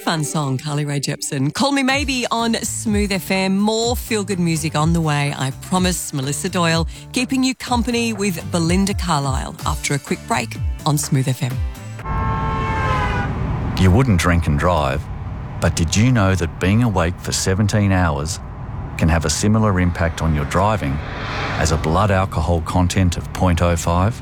fun song, Carly Rae Jepsen. Call Me Maybe on Smooth FM. More feel-good music on the way, I promise. Melissa Doyle keeping you company with Belinda Carlisle after a quick break on Smooth FM. You wouldn't drink and drive, but did you know that being awake for 17 hours can have a similar impact on your driving as a blood alcohol content of 0.05?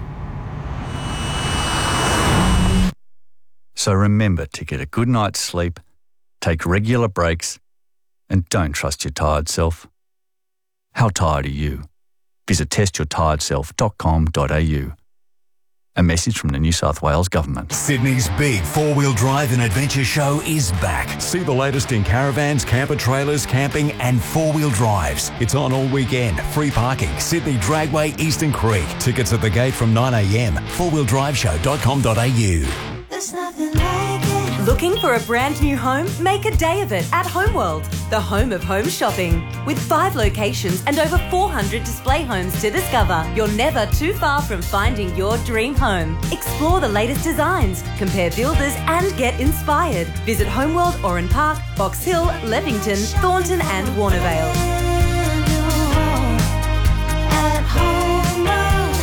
So remember to get a good night's sleep, take regular breaks, and don't trust your tired self. How tired are you? Visit testyourtiredself.com.au. A message from the New South Wales Government. Sydney's big four-wheel drive and adventure show is back. See the latest in caravans, camper trailers, camping and four-wheel drives. It's on all weekend. Free parking. Sydney Dragway, Eastern Creek. Tickets at the gate from 9 a.m. fourwheeldriveshow.com.au. There's nothing like it. Looking for a brand new home? Make a day of it at Homeworld, the home of home shopping. With 5 locations and over 400 display homes to discover, you're never too far from finding your dream home. Explore the latest designs, compare builders and get inspired. Visit Homeworld Oran Park, Box Hill, Levington, Thornton and Warnervale. At Homeworld,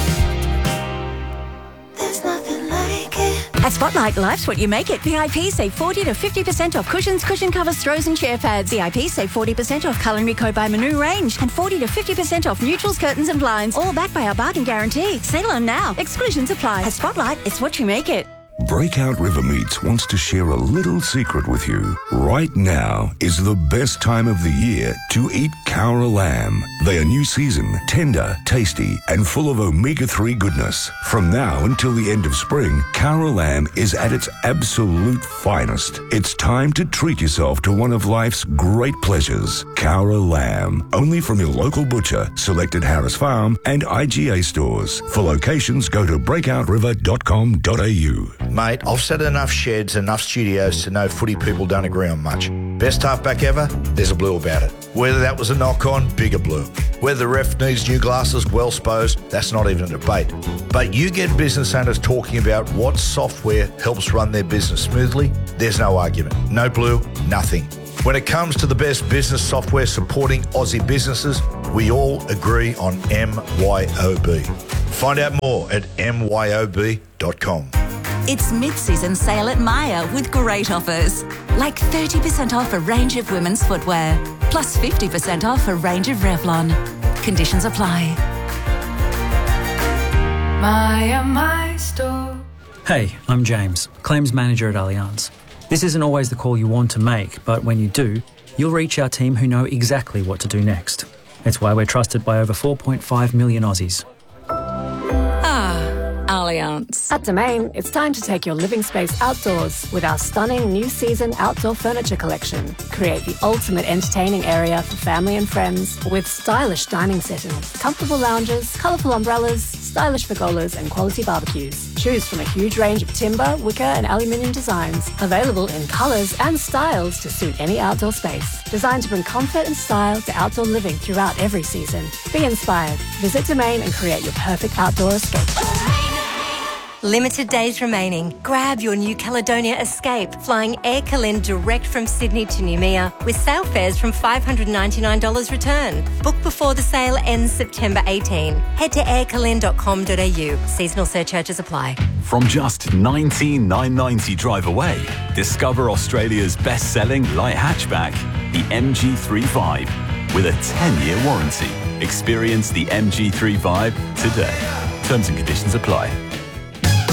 there's nothing like it. At Spotlight, life's what you make it. VIP save 40 to 50% off cushions, cushion covers, throws and chair pads. VIP save 40% off Culinary Co by Manu range and 40 to 50% off neutrals, curtains and blinds. All backed by our bargain guarantee. Sale on now. Exclusions apply. At Spotlight, it's what you make it. Breakout River Meats wants to share a little secret with you. Right now is the best time of the year to eat Cowra lamb. They are new season, tender, tasty, and full of omega-3 goodness. From now until the end of spring, Cowra lamb is at its absolute finest. It's time to treat yourself to one of life's great pleasures. Cowra lamb, only from your local butcher, selected Harris Farm and IGA stores. For locations, go to breakoutriver.com.au. Mate, I've set enough sheds, enough studios to know footy people don't agree on much. Best halfback ever? There's a blue about it. Whether that was a knock-on, bigger blue. Whether the ref needs new glasses, well sposed, that's not even a debate. But you get business owners talking about what software helps run their business smoothly, there's no argument. No blue, nothing. When it comes to the best business software supporting Aussie businesses, we all agree on MYOB. Find out more at myob.com. It's mid-season sale at Myer with great offers. Like 30% off a range of women's footwear, plus 50% off a range of Revlon. Conditions apply. Myer, my store. Hey, I'm James, Claims Manager at Allianz. This isn't always the call you want to make, but when you do, you'll reach our team who know exactly what to do next. It's why we're trusted by over 4.5 million Aussies. Allianz. At Domain, it's time to take your living space outdoors with our stunning new season outdoor furniture collection. Create the ultimate entertaining area for family and friends with stylish dining settings, comfortable lounges, colourful umbrellas, stylish pergolas and quality barbecues. Choose from a huge range of timber, wicker and aluminium designs, available in colours and styles to suit any outdoor space. Designed to bring comfort and style to outdoor living throughout every season. Be inspired. Visit Domain and create your perfect outdoor escape. Limited days remaining. Grab your New Caledonia Escape, flying Air Calen direct from Sydney to Noumea with sale fares from $599 return. Book before the sale ends September 18. Head to aircalen.com.au. Seasonal surcharges apply. From just $19,990 drive away, discover Australia's best-selling light hatchback, the MG3 Vibe, with a 10-year warranty. Experience the MG3 Vibe today. Terms and conditions apply.